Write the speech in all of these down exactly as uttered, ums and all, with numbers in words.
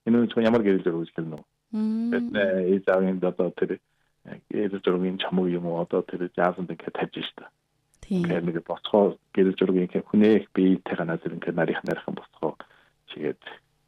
Энэ нь ямар гэрэл зураг үзлээ нөө. Бидний эзаавын одоо тэр гэрэл зургийн чамаг юм уу одоо тэр жаазанд ингээд тавьж штэ. Тэгэхээр нэг боцгоо гэрэл зургийн хүнээх биетэйгээ назар ингээд нарийнх нарийнхан боцгоо чигээд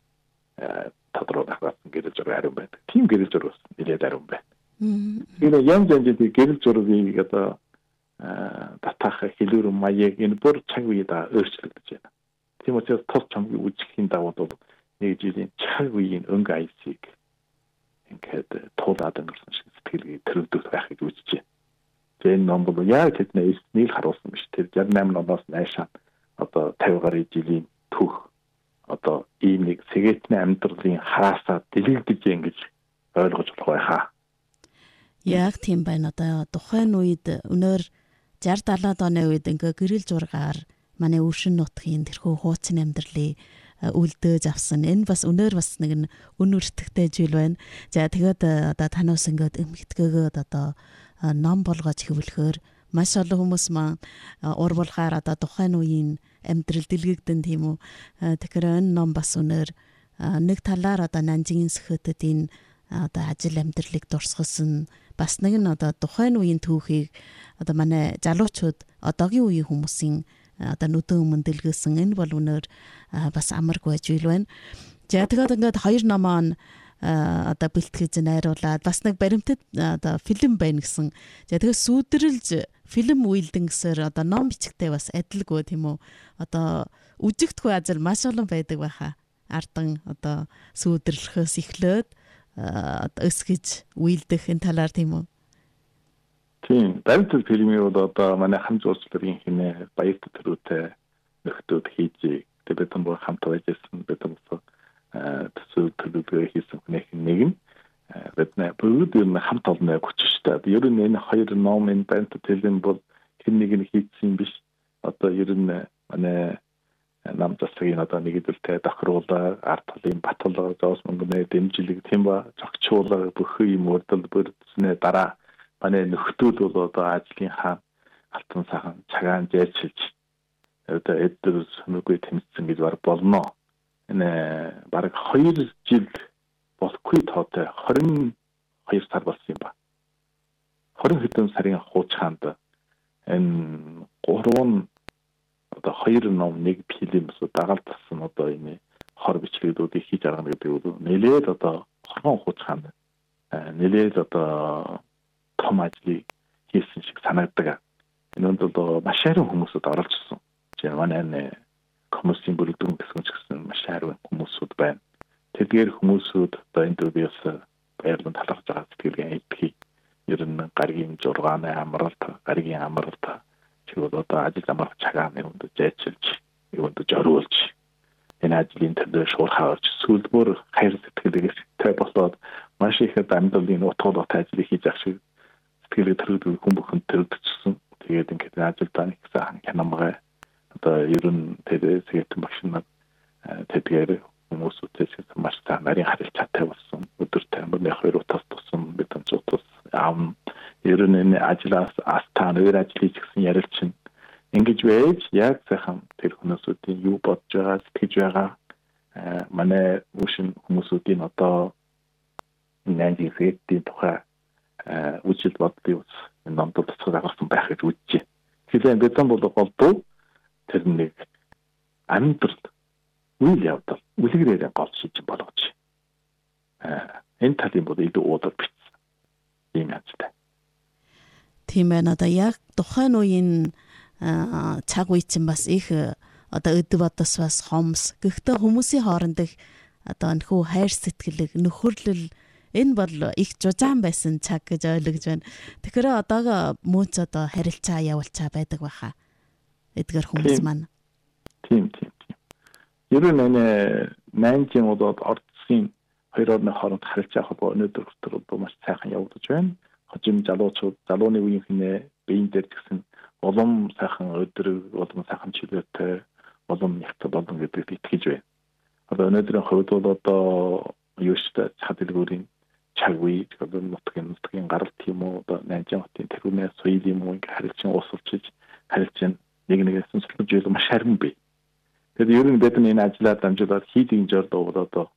тодорхой хавсан гэрэл зураг ариун байдаг. Тим гэрэл зураг нэлээд ариун байна. Энэ янз янзын гэрэл зургийг одоо татах хэлээр маяг энэ бүр цаг үеида өөрчлөгдөж байна. Тийм учраас тус чамгийн үжихийн давуу тал нэг жилийн цаг үеийн өнгө айсыг ингээд туулаад өнгөрсөн шиг сэтгэлгээ төрөвдөх байхыг үзэж байна. Тэгээ энэ ном бол яг тэдний эснийг харуулсан биш. Тэр шестьдесят восемь оноос наашаа одоо пятьдесят гаруй жилийн түүх одоо ийм нэг сэгээтний амьдралын хараасаа дэлгэгдэж ингэж ойлгож болох байхаа. Яг тийм байна. Одоо тухайн үед өнөөр шестьдесят70-аад оны үед ингээ гэрэл зургаар манай өвшин нутгийн тэрхүү хуучин амьдралыг үлдээж авсан. Энэ бас өнөөр бас нэг үн өртөгтэй жил байна. За тэгээд одоо танаас ингээд эмгэтгээгөөд одоо ном болгож хэвлэхээр маш олон хүмүүс маань ур булгаар одоо тухайн үеийн амьдрал дэлгэгдэн тийм үү. Тэгэхээр энэ ном бас өнөөр нэг талаар одоо Нанжийн сэхэтэд одоо ажил амьдралыг дурсгалсан бас нэг нь одоо тухайн үеийн түүхийг одоо манай залуучууд одоогийн үеийн хүмүүсийн одоо нүдэн өмнө дэлгэсэн. Энэ бол өнөөр бас амарг байж байна. За тэгээд ингээд хоёр номоо одоо бэлтгэж найруулад бас нэг баримтат одоо фильм байна гэсэн. За тэгээд сүйдрэлж фильм үйлдэн гэсээр одоо ном бичгтэй бас адилгүй тийм үү. Одоо үжигдэхгүй ажил маш олон байдаг байхаа. Ардан одоо сүйдэрлэхээс эхлээд өсгөж үйлдэх энэ талаар тийм үү? Тийм. Баримтат фильмийг бол одоо манай хамт зурцлагын хинэ баяр төтрүүтэй нөхдөд хийж тэгээд том хамт байжсэн бэтэн төсөв төлөвлөгөө хийсэн хүнийх нэг нь бидний бүгд энэ хамт олно хүчтэй. Ер нь энэ хоёр номын баримтат фильм бол хэн нэг нь хийсэн биш. Одоо ер нь манай нам засгийн одоо нэгдэлтэй тохируулаа арт талын батлага зоос мөнгөний дэмжлэг тийм ба зохицуулаа бүх юм урдл бүрдснээ дараа манай нөхдөл бол одоо ажлын хаан алтан сахан цагаан зайлшилж одоо эдгээр нүгэ тэмцсэн гэж бар болно. Энэ бараг хоёр жил болохгүй тоотой двадцать two сар болсон юм ба. двадцать хэдэн сарын хуучаанд энэ гурван одоо хоёр ном нэг фильм дагалт тасан одоо энэ хор бичлэгүүдийг хийж аргана гэдэг бол нэлээд одоо хорхон хуучаанд нэлээд одоо том ажлыг хийсэн шиг санагддаг. Энэ бол маш хайрын хүмүүсүүд оролцсон. Жишээ нь манай хүмүүсийн бүрэлдэхүүн гэсэн ч гэсэн маш хайрын хүмүүсүүд байна. Тэдгээр хүмүүсүүд одоо энэ дөрвөөс баярлан талархаж байгаа сэтгэлгээ эдхий. Ер нь гаргийн зургааны амралт, гаргийн амралт чигээр одоо ажил амрах цагааны хүнд зайчилж, юунд зориулж энэ ажлын төлөө шуурхаа орж сүлбөр хайр сэтгэлгээтэй болоод маш их амьдралын утгуулгатай ажил хийж ах шиг сэтгэлээ төрөдөг хүн бүхэнд төрөгдсөн. Тэгээд ингээд ажилдаа нэг сайхан хянамгай одоо ер нь тэр сэgetэн багш нар тэдгээр хүмүүсүүдээс маш сайн нарийн харилцаатай болсон. Өдөртэй мөрний хоёр утас тусан бидэн цутас ам ер нь энэ ажлаас астан өөр ажлыг гэсэн ярилчин ингэж байж яг сайхан тэр хүмүүсүүдийн юу бодож байгаа сэтгэж байгаа манай өвшин хүмүүсүүдийн одоо Нанжийн сэgetийн тухай үжил бодлыг энэ номд тусгаж агарсан байх гэж үзэж байна. Тэгэхээр бидэн бол голдуу тэр нэг амьдрал үйл явдал үлгэрээр гол шийдэж болгож энэ талын бол илүү уудар бичсэн юм ажтай. Тийм ээ, одоо яг тухайн үеийн цаг үе чинь бас их одоо өдөв бодос бас хомс. Гэхдээ хүмүүсийн хоорондох одоо нөхөө хайр сэтгэлэг, нөхөрлөл энэ бол их жужаан байсан цаг гэж ойлгож байна. Тэгэхээр одоо мууч одоо харилцаа явуулчаа байдаг байхаа. Эдгээр хүмүүс маань. Тийм тийм тийм. Ер нь энэ Нанжийн удаад ордсын хоёр орны хооронд харилцаа холбоо өнөөдөр хүртэл маш сайхан явагдаж байна. Хожим залуучууд, залууны үеийн хинэ биеийн дээр гэсэн улам сайхан өдрөг, улам сайхан чөлөөтэй, улам нягт болон гэдэгт итгэж байна. Одоо өнөөдрийн хувьд бол одоо юу ч цаад дэлгүүрийн цаг үе, одоо нутгийн нутгийн гаралт юм уу, одоо Нанжийн хотын тэрүүнээ соёл юм уу ингээ харилцан уусалчиж, харилцан нэг нэгээс сонсолж байл маш харин бий. Тэгэхээр ер нь бид энэ ажлаа дамжуулаад хийдийн жол бол одоо